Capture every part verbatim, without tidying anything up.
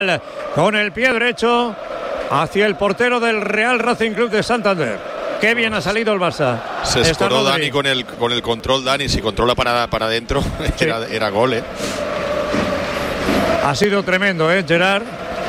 con el pie derecho hacia el portero del Real Racing Club de Santander. Qué bien ha salido el Barça. Se escoró Dani con el, con el control. Dani, si controla para, para adentro, sí. era, era gol, ¿eh? Ha sido tremendo, ¿eh, Gerard?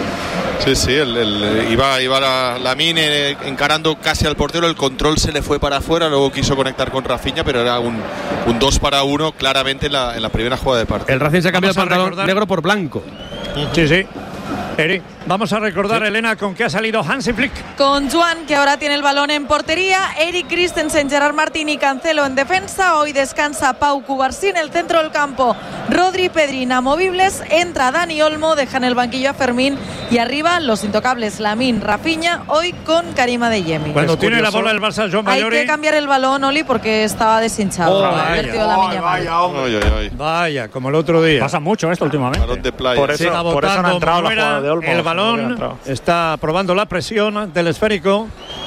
Sí, sí, el, el, iba, iba la, la Mine encarando casi al portero, el control se le fue para afuera, luego quiso conectar con Rafinha, pero era un, un dos para uno claramente en la, en la primera jugada de partido. El Racing se cambió el pantalón recordar... negro por blanco. Sí, sí. Eric, vamos a recordar, sí. Elena, con qué ha salido Hansi Flick. Con Juan, que ahora tiene el balón en portería, Eric Christensen, Gerard Martín y Cancelo en defensa. Hoy descansa Pau Cubarsí en el centro del campo. Rodri, Pedri inamovibles. Entra Dani Olmo, deja en el banquillo a Fermín. Y arriba los intocables Lamine, Rafinha, hoy con Karim Adeyemi. Cuando tiene curioso. La bola el Barça, Joan Ballori. Hay que cambiar el balón, Oli, porque estaba deshinchado. Oh, vaya. La Vaya, vaya, ay, ay, ay. Vaya, como el otro día. Pasa mucho esto últimamente. Balón de playa. Por eso, sí, por eso no ha entrado la jugada de Olmo. El balón está probando la presión del esférico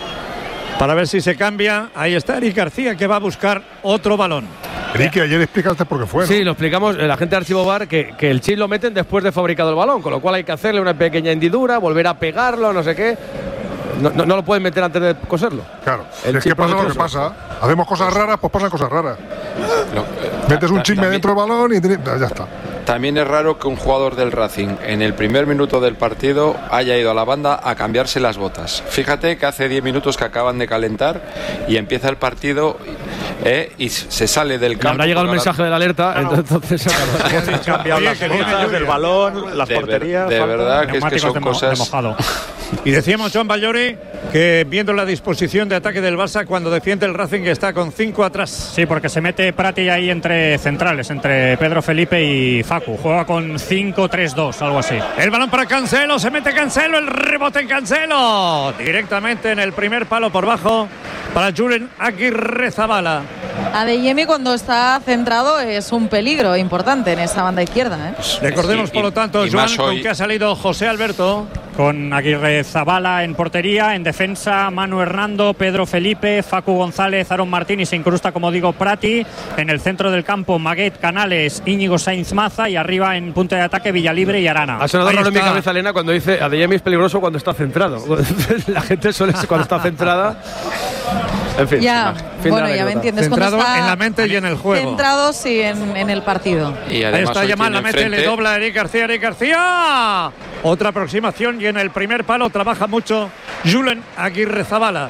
para ver si se cambia. Ahí está Eric García, que va a buscar otro balón. Enrique, ayer explicaste por qué fue, ¿no? Sí, lo explicamos, la gente de Archivo Bar, que, que el chip lo meten después de fabricado el balón, con lo cual hay que hacerle una pequeña hendidura, volver a pegarlo, no sé qué. No, no, no lo pueden meter antes de coserlo. Claro, el es que pasa lo que pasa. Hacemos cosas raras, pues pasan cosas raras. No, eh, Metes un chisme dentro del balón y ya está. También es raro que un jugador del Racing en el primer minuto del partido haya ido a la banda a cambiarse las botas. Fíjate que hace diez minutos que acaban de calentar y empieza el partido eh, y se sale del campo. Habrá llegado el mensaje de la alerta, claro. entonces se han cambiado las botas del balón, las de porterías. Ver, de verdad que es que son de cosas. Mojado. Y decíamos, Joan Ballori, que viendo la disposición de ataque del Barça, cuando defiende el Racing está con cinco atrás. Sí, porque se mete Prati ahí entre centrales, entre Pedro Felipe y Facu. Juega con cinco tres dos, algo así. El balón para Cancelo, se mete Cancelo, el rebote en Cancelo. Directamente en el primer palo por bajo para Julen Aguirrezabala. Adeyemi, cuando está centrado, es un peligro importante en esa banda izquierda, ¿eh? Pues, Recordemos, y, por lo tanto, Joan, hoy... con que ha salido José Alberto. Con Aguirrezabala en portería, en defensa Manu Hernando, Pedro Felipe, Facu González, Aaron Martín y se incrusta, como digo, Prati. En el centro del campo, Maguet, Canales, Íñigo Sainz Maza y arriba en punto de ataque Villalibre y Arana. Ha sonado raro en mi cabeza, Elena, cuando dice Adeyemi es peligroso cuando está centrado. La gente suele ser cuando está centrada. En fin, ya, fin bueno, ya me entiendes. Centrado cuando está en la mente y en el juego. Centrado, sí, en, en el partido. Y ahí está Yamal, la mete, frente... le dobla a Eric García, Eric García. Otra aproximación y en el primer palo trabaja mucho Julen Aguirrezabala.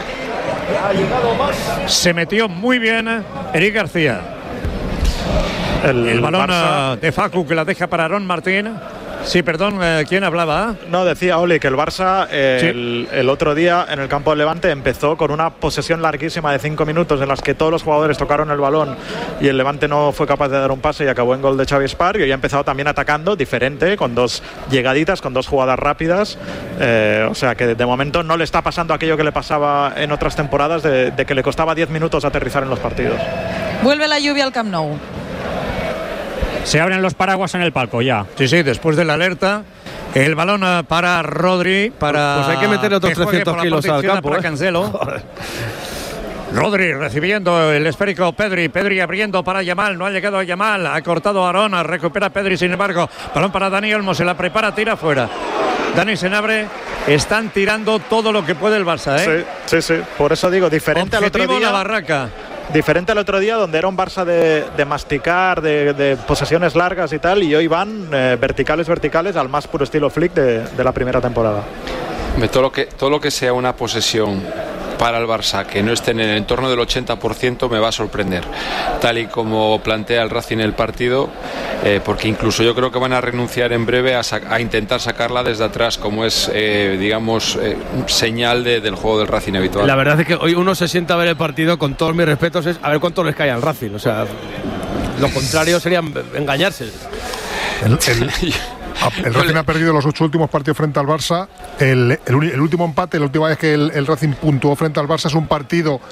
Se metió muy bien Eric García. El, el balón Barça... de Facu que la deja para Aaron Martín. Sí, perdón, ¿quién hablaba? No, decía Oli que el Barça eh, sí. el, el otro día en el campo del Levante empezó con una posesión larguísima de cinco minutos en las que todos los jugadores tocaron el balón y el Levante no fue capaz de dar un pase y acabó en gol de Xavi Espar. Y hoy ha empezado también atacando diferente, con dos llegaditas, con dos jugadas rápidas. Eh, o sea que de momento no le está pasando aquello que le pasaba en otras temporadas de, de que le costaba diez minutos aterrizar en los partidos. Vuelve la lluvia al Camp Nou. Se abren los paraguas en el palco ya. Sí, sí, después de la alerta. El balón para Rodri, para... Pues hay que meter otros trescientos kilos al campo. Para ¿eh? Cancelo. Rodri recibiendo el esférico, Pedri, Pedri abriendo para Yamal, no ha llegado a Yamal, ha cortado a Arona, recupera Pedri, sin embargo, balón para Dani Olmo, se la prepara, tira fuera. Dani Senabre, están tirando todo lo que puede el Barça, ¿eh? Sí, sí, sí, por eso digo, diferente Objetivo al otro día. La barraca. Diferente al otro día, donde era un Barça de, de masticar, de, de posesiones largas y tal, y hoy van eh, verticales, verticales, al más puro estilo Flick de, de la primera temporada. Todo lo que, todo lo que sea una posesión para el Barça que no esté en el entorno del ochenta por ciento me va a sorprender, tal y como plantea el Racing el partido, eh, porque incluso yo creo que van a renunciar en breve a, a intentar sacarla desde atrás, como es, eh, digamos, eh, señal de, del juego del Racing habitual. La verdad es que hoy uno se sienta a ver el partido, con todos mis respetos, es a ver cuánto les cae al Racing. O sea, lo contrario sería engañarse. El, el... El Racing ha perdido los ocho últimos partidos frente al Barça. El, el, el último empate, la última vez que el, el Racing puntuó frente al Barça, es un partido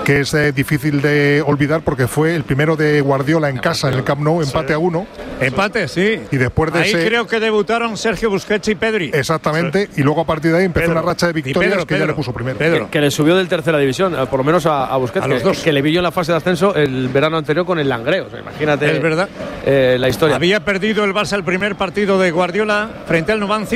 que es eh, difícil de olvidar porque fue el primero de Guardiola en casa, en el Camp Nou, empate sí. a uno. Empate, sí. Y después de ahí ese... creo que debutaron Sergio Busquets y Pedri. Exactamente, sí. Y luego a partir de ahí empezó Pedro. una racha de victorias Pedro, que Pedro. ya le puso primero. Que, que le subió del tercera división, por lo menos a, a Busquets, a los que, dos. que le vi yo en la fase de ascenso el verano anterior con el Langreo. O sea, imagínate es verdad. Eh, la historia. Había perdido el Barça el primer partido de Guardiola frente al Numancia.